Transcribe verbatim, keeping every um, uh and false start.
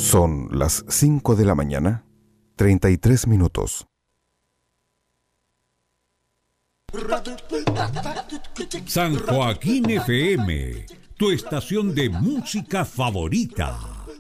Son las cinco de la mañana, treinta y tres minutos. San Joaquín F M, tu estación de música favorita.